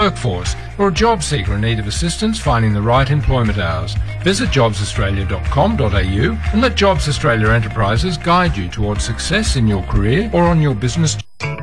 workforce or a job seeker in need of assistance finding the right employment hours. Visit jobsaustralia.com.au and let Jobs Australia Enterprises guide you towards success in your career or on your business.